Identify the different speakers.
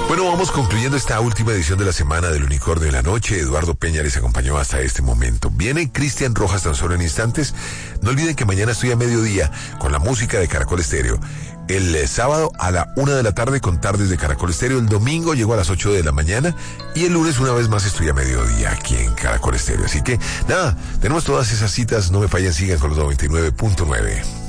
Speaker 1: Bueno, vamos concluyendo esta última edición de la semana del Unicornio de la Noche. Eduardo Peña les acompañó hasta este momento. Viene Cristian Rojas tan solo en instantes. No olviden que mañana estoy a mediodía con la música de Caracol Estéreo. El sábado a la 1 de la tarde con Tardes de Caracol Estéreo. El domingo llego a las 8 de la mañana. Y el lunes una vez más estoy a mediodía aquí en Caracol Estéreo. Así que nada, tenemos todas esas citas. No me fallen, sigan con los 99.9.